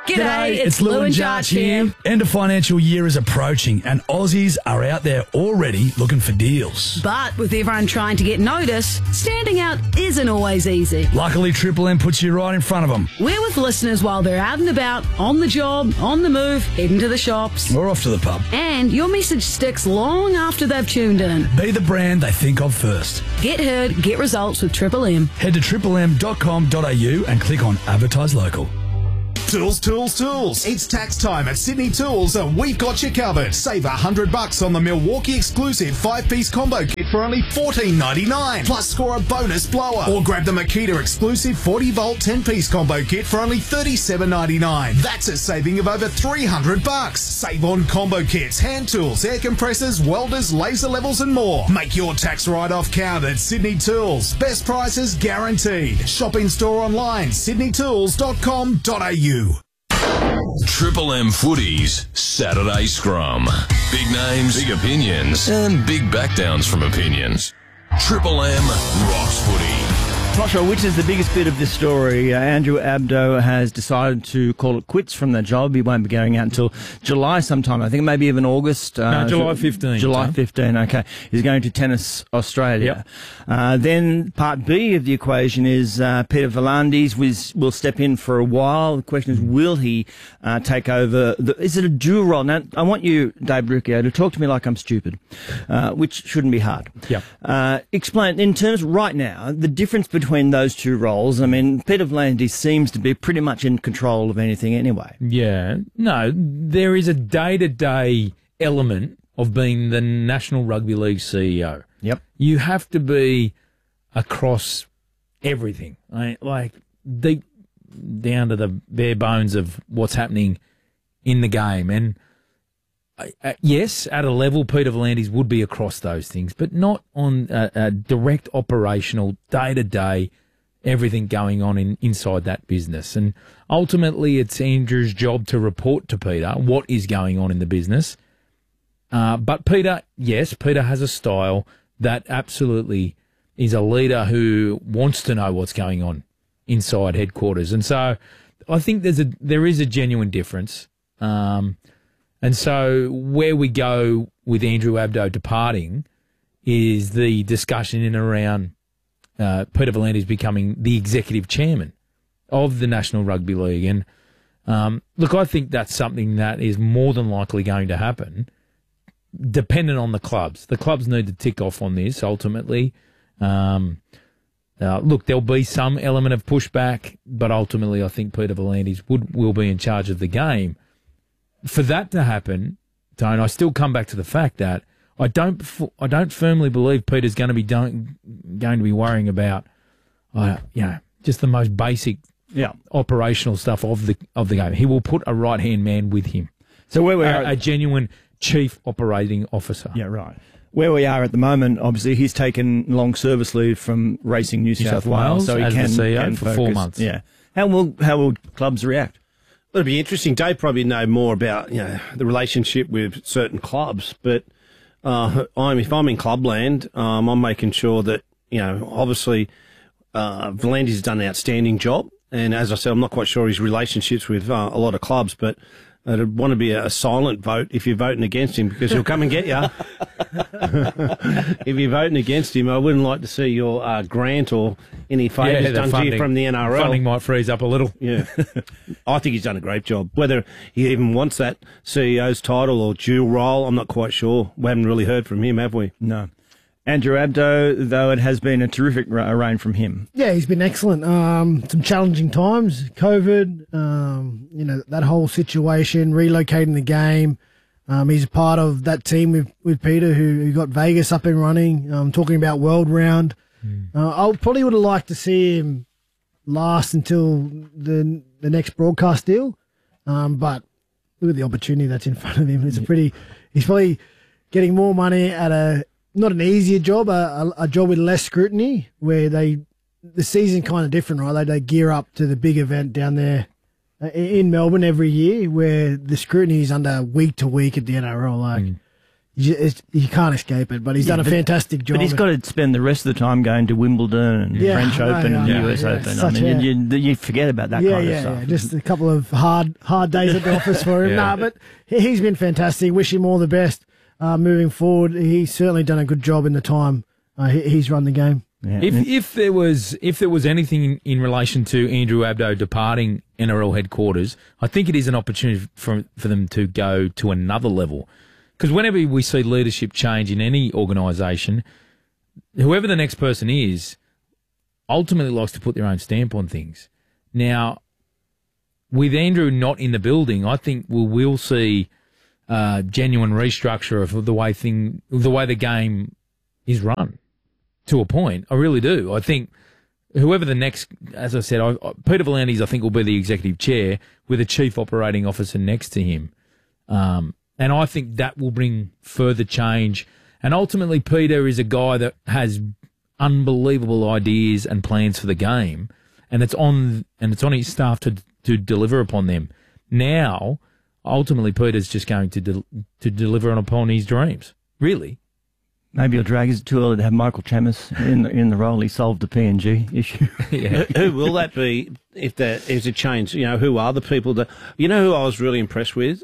G'day, it's Lou and Jarch here. End of financial year is approaching and Aussies are out there already looking for deals. But with everyone trying to get noticed, standing out isn't always easy. Luckily, Triple M puts you right in front of them. We're with listeners while they're out and about, on the job, on the move, heading to the shops. Or off to the pub. And your message sticks long after they've tuned in. Be the brand they think of first. Get heard, get results with Triple M. Head to triplem.com.au and click on Advertise Local. Tools, tools, tools. It's tax time at Sydney Tools and we've got you covered. Save $100 on the Milwaukee exclusive 5-piece combo kit for only $14.99. Plus score a bonus blower. Or grab the Makita exclusive 40-volt 10-piece combo kit for only $37.99. That's a saving of over $300. Save on combo kits, hand tools, air compressors, welders, laser levels and more. Make your tax write-off count at Sydney Tools. Best prices guaranteed. Shop in store online, sydneytools.com.au. Triple M Footy's Saturday Scrum. Big names, big opinions, and big backdowns from opinions. Triple M rocks footy. Joshua, which is the biggest bit of this story? Andrew Abdo has decided to call it quits from that job. He won't be going out until July sometime. I think maybe even August. No, July 15. July 15, okay. He's going to Tennis Australia. Yep. Then part B of the equation is Peter V'landys will step in for a while. The question is, will he take over? Is it a dual role? Now, I want you, Dave Riccio, to talk to me like I'm stupid, which shouldn't be hard. Yep. Explain, in terms right now, the difference between those two roles. I mean, Peter V'landys seems to be pretty much in control of anything anyway. Yeah. No, there is a day-to-day element of being the National Rugby League CEO. Yep. You have to be across everything, like deep down to the bare bones of what's happening in the game. And yes, at a level, Peter V'landys would be across those things, but not on a direct operational, day-to-day, everything going on inside that business. And ultimately, it's Andrew's job to report to Peter what is going on in the business. But Peter, yes, Peter has a style that absolutely is a leader who wants to know what's going on inside headquarters. And so I think there is a genuine difference. And so where we go with Andrew Abdo departing is the discussion in and around Peter V'landys becoming the executive chairman of the National Rugby League. And look, I think that's something that is more than likely going to happen, dependent on the clubs. The clubs need to tick off on this ultimately. Look, there'll be some element of pushback, but ultimately I think Peter V'landys will be in charge of the game. For that to happen, Tone, I still come back to the fact that I don't firmly believe Peter's going to be worrying about, just the most basic, operational stuff of the game. He will put a right hand man with him. So where we are, a genuine chief operating officer. Yeah, right. Where we are at the moment, obviously, he's taken long service leave from Racing New South Wales, so he as can, the CEO can for focus. 4 months. Yeah. How will clubs react? Well, it'll be interesting. Dave probably know more about the relationship with certain clubs, but if I'm in clubland, I'm making sure that obviously V'landys has done an outstanding job, and as I said, I'm not quite sure his relationships with a lot of clubs, but it'd want to be a silent vote if you're voting against him, because he'll come and get you. If you're voting against him, I wouldn't like to see your grant or any favours done to you from the NRL. Funding might freeze up a little. Yeah. I think he's done a great job. Whether he even wants that CEO's title or dual role, I'm not quite sure. We haven't really heard from him, have we? No. Andrew Abdo, though, it has been a terrific reign from him. Yeah, he's been excellent. Some challenging times, COVID, that whole situation, relocating the game. He's part of that team with Peter who got Vegas up and running, talking about World Round. I probably would have liked to see him last until the next broadcast deal, but look at the opportunity that's in front of him. He's probably getting more money at not an easier job, a job with less scrutiny, where the season kind of different, right? They gear up to the big event down there in Melbourne every year, where the scrutiny is under week to week at the NRL. you can't escape it. But he's done a fantastic job. But he's got to spend the rest of the time going to Wimbledon and French Open and US Open. I mean, you forget about that kind of stuff. Just a couple of hard days at the office for him. But he's been fantastic. Wish him all the best moving forward. He's certainly done a good job in the time he's run the game. Yeah. If there was anything in relation to Andrew Abdo departing NRL headquarters, I think it is an opportunity for them to go to another level. Because whenever we see leadership change in any organisation, whoever the next person is ultimately likes to put their own stamp on things. Now, with Andrew not in the building, I think we'll see genuine restructure of the way the game is run. To a point, I really do. I think whoever the next, as I said, Peter V'landys, I think, will be the executive chair with a chief operating officer next to him. And I think that will bring further change. And ultimately, Peter is a guy that has unbelievable ideas and plans for the game, and it's on his staff to deliver upon them. Now, ultimately, Peter's just going to deliver upon his dreams, really. Maybe you'll drag it too early to have Michael Chammas in the role. He solved the PNG issue. Who will that be if there is a change? You know, who are the people that... You know who I was really impressed with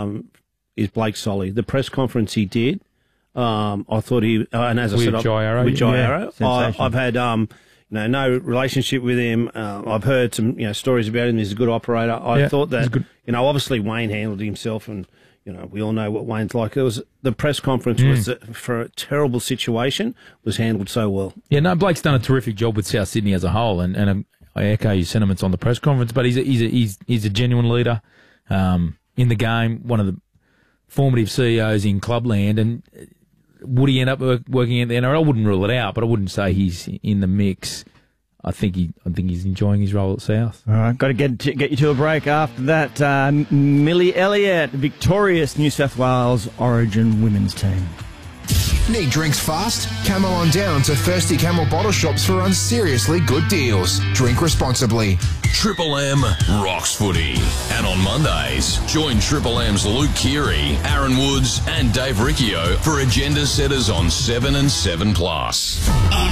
is Blake Solly. The press conference he did, I thought he... and as I said... With Jai Arrow. I've had... no relationship with him. I've heard some stories about him. He's a good operator. I thought that, obviously Wayne handled himself and... we all know what Wayne's like. The press conference was for a terrible situation was handled so well. Yeah, no, Blake's done a terrific job with South Sydney as a whole, and I echo your sentiments on the press conference. But he's a genuine leader in the game. One of the formative CEOs in Clubland, and would he end up working at the NRL? I wouldn't rule it out, but I wouldn't say he's in the mix. I think he's enjoying his role at South. All right, got to get you to a break. After that, Millie Elliott, victorious New South Wales Origin women's team. Need drinks fast? Camel on down to Thirsty Camel bottle shops for unseriously good deals. Drink responsibly. Triple M rocks footy. And on Mondays, join Triple M's Luke Keary, Aaron Woods and Dave Riccio for agenda setters on 7 and 7+.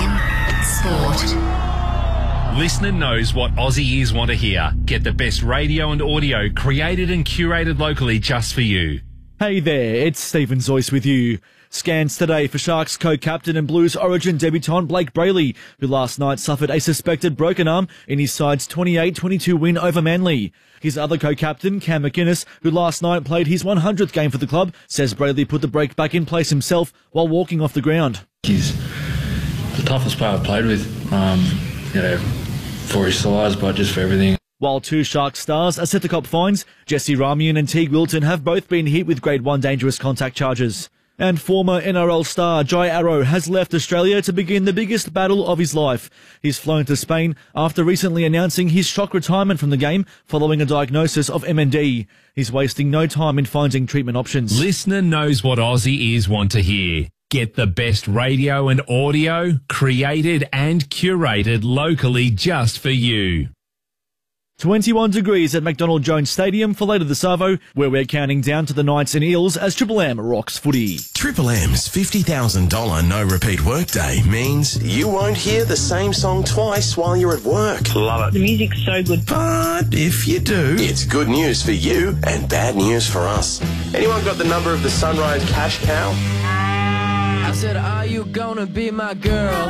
M Sport. Listener knows what Aussie ears want to hear. Get the best radio and audio created and curated locally just for you. Hey there, it's Stephen Zoyce with you. Scans today for Sharks co-captain and Blues Origin debutant Blake Brayley, who last night suffered a suspected broken arm in his side's 28-22 win over Manly. His other co-captain, Cam McInnes, who last night played his 100th game for the club, says Brayley put the break back in place himself while walking off the ground. He's the toughest player I've played with, for his size, but just for everything. While two Sharks stars are set to cop fines, Jesse Ramian and Teague Wilton have both been hit with Grade 1 dangerous contact charges. And former NRL star Jai Arrow has left Australia to begin the biggest battle of his life. He's flown to Spain after recently announcing his shock retirement from the game following a diagnosis of MND. He's wasting no time in finding treatment options. Listener knows what Aussie ears want to hear. Get the best radio and audio created and curated locally just for you. 21 degrees at McDonald Jones Stadium for later this Savo, where we're counting down to the Knights and Eels as Triple M rocks footy. Triple M's $50,000 no-repeat workday means you won't hear the same song twice while you're at work. Love it. The music's so good. But if you do, it's good news for you and bad news for us. Anyone got the number of the Sunrise Cash Cow? I said, are you gonna be my girl?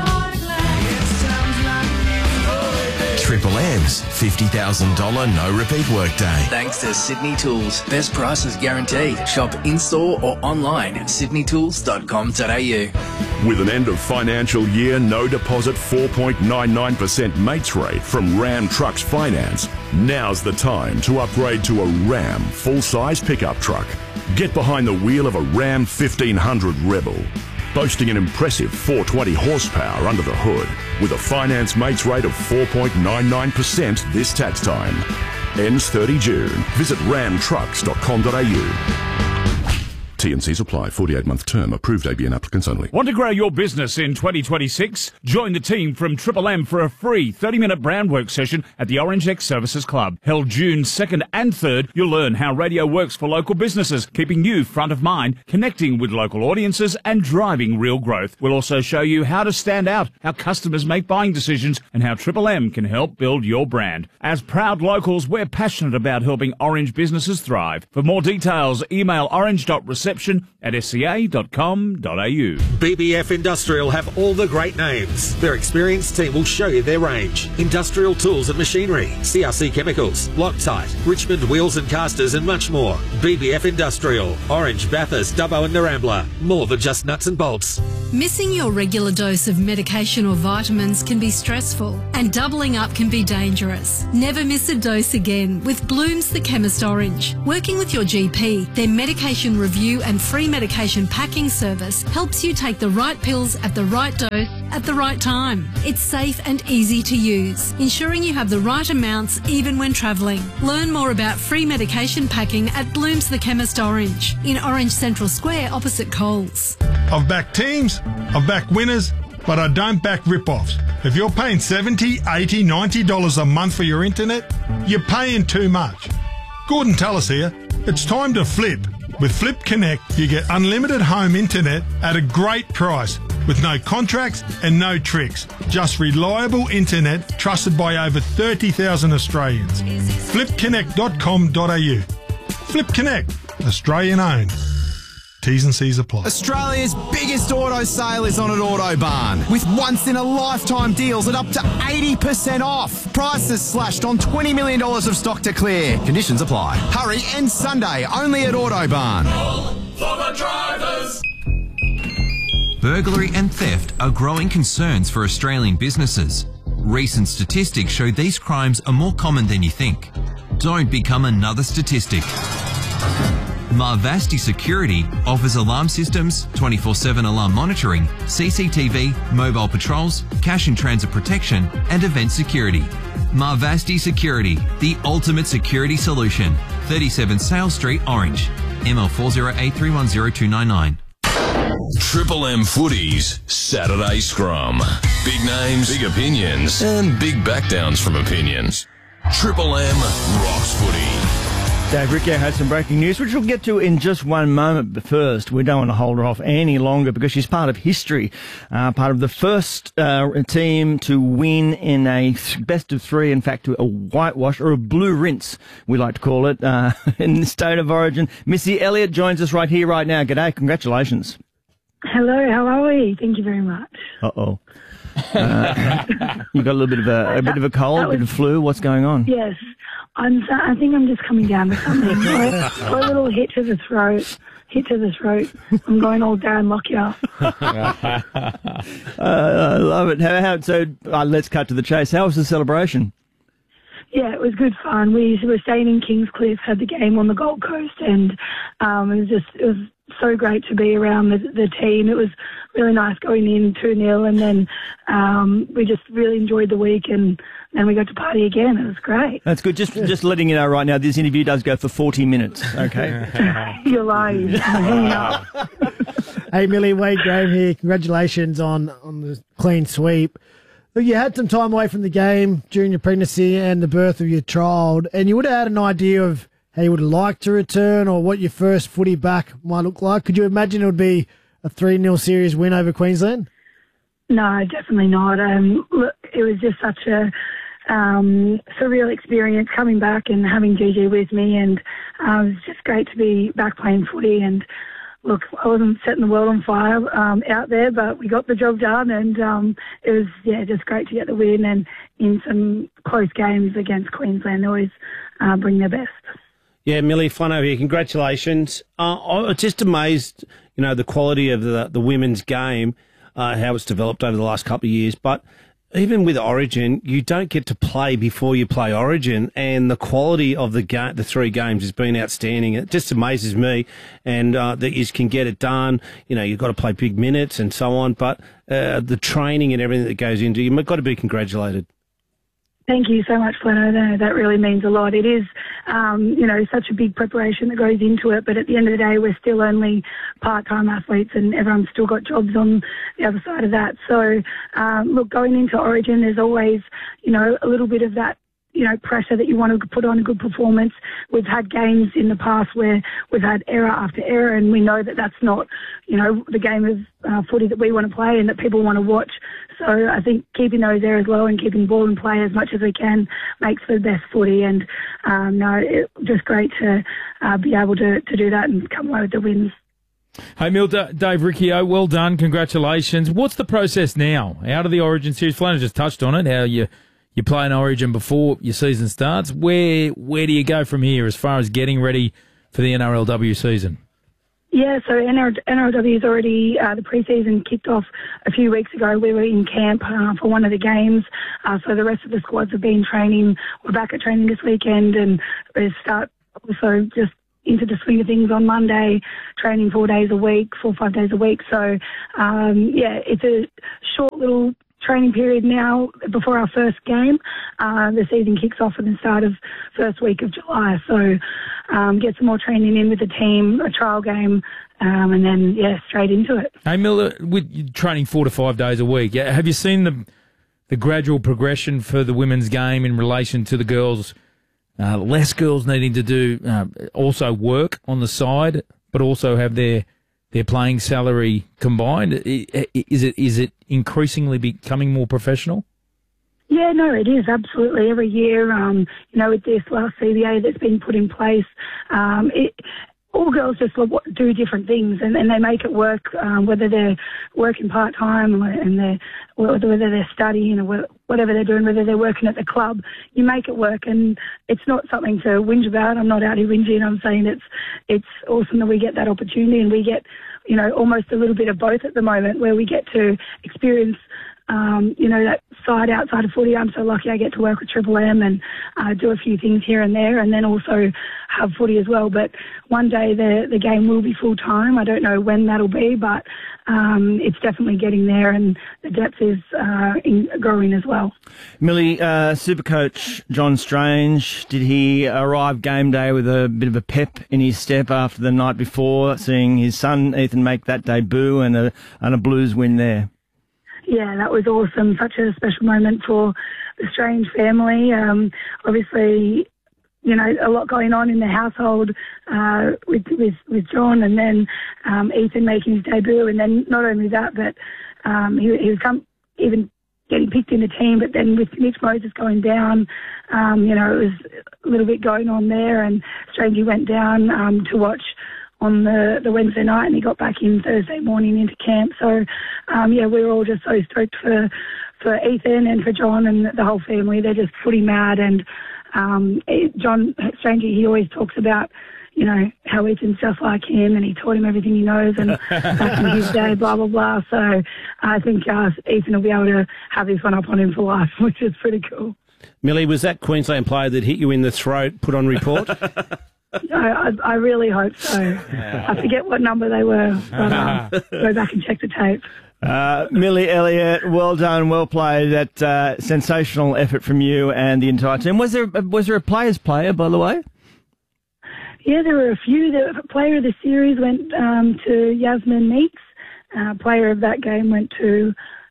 Triple M's $50,000 no-repeat workday. Thanks to Sydney Tools. Best prices guaranteed. Shop in-store or online at sydneytools.com.au. With an end of financial year, no deposit 4.99% mates rate from Ram Trucks Finance, now's the time to upgrade to a Ram full-size pickup truck. Get behind the wheel of a Ram 1500 Rebel. Boasting an impressive 420 horsepower under the hood, with a finance mates rate of 4.99% this tax time. Ends 30 June. Visit ramtrucks.com.au. T&Cs apply. 48-month term. Approved ABN applicants only. Want to grow your business in 2026? Join the team from Triple M for a free 30-minute brand work session at the Orange X Services Club. Held June 2nd and 3rd, you'll learn how radio works for local businesses, keeping you front of mind, connecting with local audiences and driving real growth. We'll also show you how to stand out, how customers make buying decisions and how Triple M can help build your brand. As proud locals, we're passionate about helping Orange businesses thrive. For more details, email orange.reception@sca.com.au. BBF Industrial have all the great names. Their experienced team will show you their range. Industrial tools and machinery, CRC chemicals, Loctite, Richmond wheels and casters and much more. BBF Industrial, Orange, Bathurst, Dubbo and Narambla. More than just nuts and bolts. Missing your regular dose of medication or vitamins can be stressful, and doubling up can be dangerous. Never miss a dose again with Bloom's The Chemist Orange. Working with your GP, their medication review and free medication packing service helps you take the right pills at the right dose at the right time. It's safe and easy to use, ensuring you have the right amounts even when travelling. Learn more about free medication packing at Bloom's The Chemist Orange in Orange Central Square opposite Coles. I've backed teams, I've backed winners, but I don't back rip-offs. If you're paying $70, $80, $90 a month for your internet, you're paying too much. Gordon Tallis here. It's time to flip. With Flip Connect, you get unlimited home internet at a great price with no contracts and no tricks. Just reliable internet trusted by over 30,000 Australians. flipconnect.com.au. Flip Connect, Australian owned. T's and C's apply. Australia's biggest auto sale is on at Autobarn, with once-in-a-lifetime deals at up to 80% off. Prices slashed on $20 million of stock to clear. Conditions apply. Hurry, end Sunday, only at Autobarn. For the drivers. Burglary and theft are growing concerns for Australian businesses. Recent statistics show these crimes are more common than you think. Don't become another statistic. Marvasti Security offers alarm systems, 24/7 alarm monitoring, CCTV, mobile patrols, cash and transit protection, and event security. Marvasti Security, the ultimate security solution. 37 Sales Street, Orange. ML4083102999. Triple M Footies Saturday Scrum. Big names, big opinions, and big backdowns from opinions. Triple M rocks footy. Dave Riccio has some breaking news, which we'll get to in just one moment. But first, we don't want to hold her off any longer because she's part of history, part of the first team to win in a best of three, in fact, a whitewash or a blue rinse, we like to call it, in the state of origin. Missy Elliott joins us right here, right now. G'day, congratulations. Hello, how are we? Thank you very much. Uh-oh. You got a little bit of a bit of a cold, a bit of flu. What's going on? Yes. I think I'm just coming down with something. Got a little hit to the throat. I'm going all down Lockyer. I love it. So let's cut to the chase. How was the celebration? Yeah, it was good fun. We were staying in Kingscliff, had the game on the Gold Coast, and it was so great to be around the team. It was really nice going in 2-0, and then we just really enjoyed the week, and then we got to party again. It was great. That's good. Just letting you know right now, this interview does go for 40 minutes, okay? You're lying. Hang up. Hey, Millie, Wade Graham here. Congratulations on the clean sweep. Look, you had some time away from the game during your pregnancy and the birth of your child, and you would have had an idea of how you would have liked to return or what your first footy back might look like. Could you imagine it would be a 3-0 series win over Queensland? No, definitely not. Look, it was just such a surreal experience coming back and having Gigi with me, and it was just great to be back playing footy. And look, I wasn't setting the world on fire out there, but we got the job done, and it was just great to get the win. And in some close games against Queensland, they always bring their best. Yeah, Millie, Flano here. Congratulations. I'm just amazed, the quality of the women's game, how it's developed over the last couple of years. But even with Origin, you don't get to play before you play Origin, and the quality of the 3 games has been outstanding. It just amazes me, and that you can get it done. You've got to play big minutes and so on, but the training and everything that goes into it, you've got to be congratulated. Thank you so much, Flano. That really means a lot. It is such a big preparation that goes into it. But at the end of the day, we're still only part-time athletes and everyone's still got jobs on the other side of that. So, look, going into Origin, there's always, a little bit of that, pressure that you want to put on a good performance. We've had games in the past where we've had error after error, and we know that that's not, the game of footy that we want to play and that people want to watch. So I think keeping those errors low and keeping the ball in play as much as we can makes for the best footy. And it's just great to be able to do that and come away with the wins. Hey, Dave Riccio, well done. Congratulations. What's the process now? Out of the Origin series, Flanner just touched on it, how you play an Origin before your season starts. Where do you go from here as far as getting ready for the NRLW season? Yeah, so NRLW's already, the pre-season kicked off a few weeks ago. We were in camp for one of the games, so the rest of the squads have been training. We're back at training this weekend, and we start also just into the swing of things on Monday, training 4 days a week, 4 or 5 days a week. So, it's a short little training period now before our first game. The season kicks off at the start of first week of July. So get some more training in with the team, a trial game, and then, straight into it. Hey, Miller, with training 4 to 5 days a week, have you seen the gradual progression for the women's game in relation to the girls? Less girls needing to do also work on the side, but also have their playing salary combined. Is it increasingly becoming more professional? Yeah, no, it is, absolutely. Every year, with this last CBA that's been put in place, all girls just do different things and they make it work, whether they're working part-time and whether they're studying or whatever they're doing, whether they're working at the club, you make it work. And it's not something to whinge about. I'm not out here whinging. I'm saying it's awesome that we get that opportunity and we get, almost a little bit of both at the moment where we get to experience that side outside of footy. I'm so lucky I get to work with Triple M and do a few things here and there and then also have footy as well. But one day the game will be full time. I don't know when that'll be, but it's definitely getting there and the depth is growing as well. Millie, Supercoach John Strange, did he arrive game day with a bit of a pep in his step after the night before, seeing his son Ethan make that debut and a Blues win there? Yeah, that was awesome. Such a special moment for the Strange family. Obviously, a lot going on in the household with John, and then Ethan making his debut, and then not only that, but he was even getting picked in the team. But then with Mitch Moses going down, it was a little bit going on there, and Strangey went down to watch on the Wednesday night, and he got back in Thursday morning into camp. So, we were all just so stoked for Ethan and for John and the whole family. They're just footy mad. And John Strangey, he always talks about, how Ethan's just like him, and he taught him everything he knows, and back in his day, blah, blah, blah. So I think Ethan will be able to have this one up on him for life, which is pretty cool. Millie, was that Queensland player that hit you in the throat put on report? I really hope so. Yeah. I forget what number they were, but go back and check the tape. Millie Elliott, well done, well played. That sensational effort from you and the entire team. Was there a player's player, by the way? Yeah, there were a few. The player of the series went to Yasmin Meeks. Player of that game went to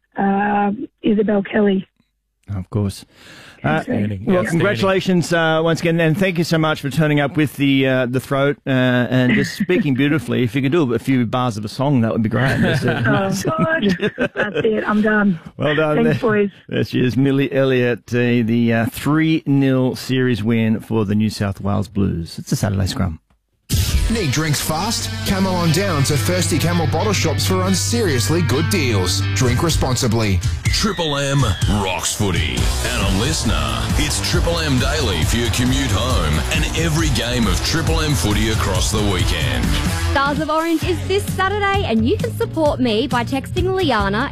Isabel Kelly. Of course. Well, congratulations once again, and thank you so much for turning up with the throat and just speaking beautifully. If you could do a few bars of a song, that would be great. Oh, God. That's it. I'm done. Well done. Thanks, boys. There she is, Millie Elliott, the 3-0 series win for the New South Wales Blues. It's a Saturday scrum. Need drinks fast? Come on down to Thirsty Camel Bottle Shops for seriously good deals. Drink responsibly. Triple M rocks footy. And a listener, it's Triple M Daily for your commute home and every game of Triple M footy across the weekend. Stars of Orange is this Saturday, and you can support me by texting Liana,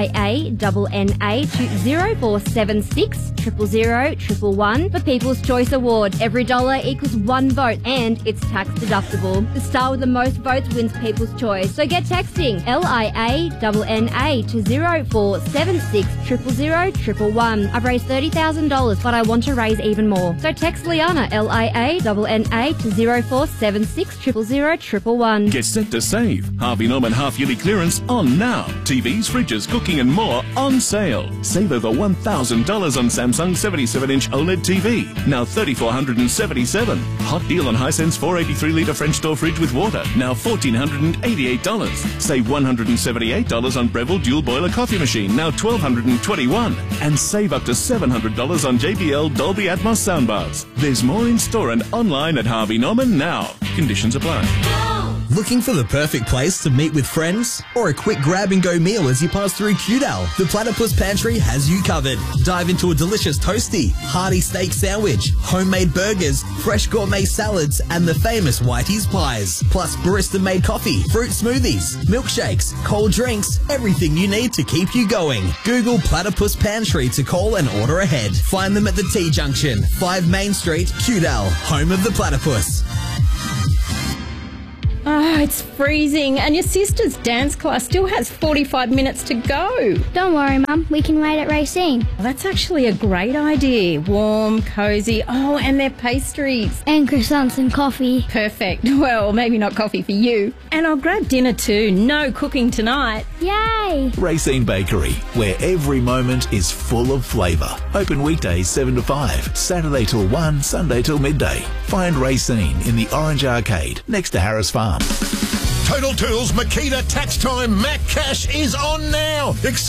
Lianna, to 0476 000 111 for People's Choice Award. Every dollar equals one vote, and it's tax deductible. The star with the most votes wins People's Choice. So get texting Lianna to 0476 046 000 111. I've raised $30,000, but I want to raise even more. So text Liana, LIANNA, to 0476 000 111. Get set to save. Harvey Norman half-yearly clearance on now. TVs, fridges, cooking and more on sale. Save over $1,000 on Samsung 77-inch OLED TV. Now $3,477. Hot deal on Hisense 483-litre French door fridge with water. Now $1,488. Save $178 on Breville dual boiler coffee machine. Now $1,221. And save up to $700 on JBL Dolby Atmos soundbars. There's more in store and online at Harvey Norman now. Conditions apply. Looking for the perfect place to meet with friends? Or a quick grab-and-go meal as you pass through Qdal? The Platypus Pantry has you covered. Dive into a delicious toasty, hearty steak sandwich, homemade burgers, fresh gourmet salads, and the famous Whitey's pies. Plus barista-made coffee, fruit smoothies, milkshakes, cold drinks, everything you need to keep you going. Google Platypus Pantry to call and order ahead. Find them at the T-Junction, 5 Main Street, Qdal, home of the platypus. Oh, it's freezing and your sister's dance class still has 45 minutes to go. Don't worry, Mum. We can wait at Racine. Well, that's actually a great idea. Warm, cosy. Oh, and their pastries. And croissants and coffee. Perfect. Well, maybe not coffee for you. And I'll grab dinner too. No cooking tonight. Yay! Racine Bakery, where every moment is full of flavour. Open weekdays 7 to 5, Saturday till 1, Sunday till midday. Find Racine in the Orange Arcade, next to Harris Farm. Total Tools Makita Tax Time Mac Cash is on now.